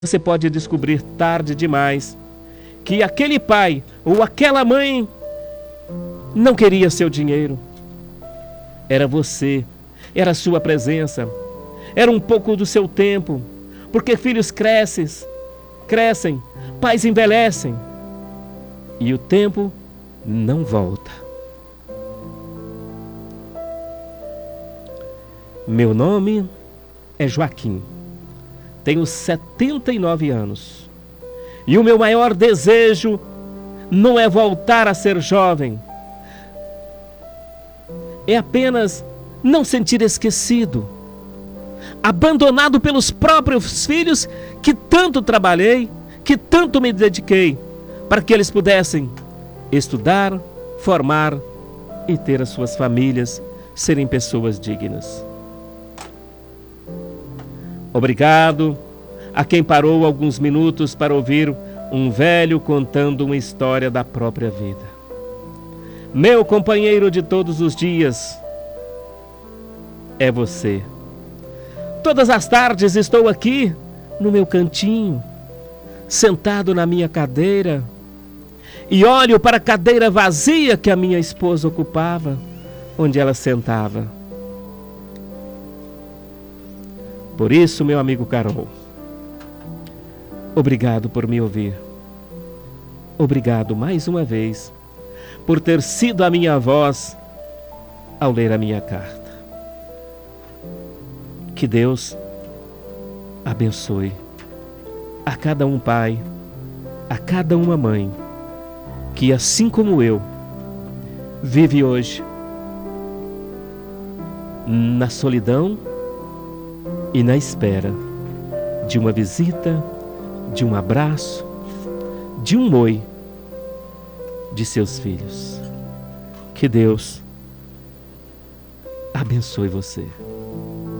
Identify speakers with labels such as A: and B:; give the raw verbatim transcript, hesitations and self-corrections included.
A: Você pode descobrir tarde demais que aquele pai ou aquela mãe não queria seu dinheiro. Era você, era a sua presença, era um pouco do seu tempo, porque filhos crescem, crescem, pais envelhecem e o tempo não volta. Meu nome é Joaquim. Tenho setenta e nove anos. E o meu maior desejo não é voltar a ser jovem. É apenas não sentir esquecido, abandonado pelos próprios filhos que tanto trabalhei, que tanto me dediquei, para que eles pudessem estudar, formar e ter as suas famílias, serem pessoas dignas. Obrigado a quem parou alguns minutos para ouvir um velho contando uma história da própria vida. Meu companheiro de todos os dias é você. Todas as tardes estou aqui no meu cantinho, sentado na minha cadeira, e olho para a cadeira vazia que a minha esposa ocupava, onde ela sentava. Por isso, meu amigo Carol, obrigado por me ouvir. Obrigado mais uma vez por ter sido a minha voz ao ler a minha carta. Que Deus abençoe a cada um pai, a cada uma mãe, que assim como eu, vive hoje na solidão e na espera de uma visita, de um abraço, de um oi de seus filhos. Que Deus abençoe você.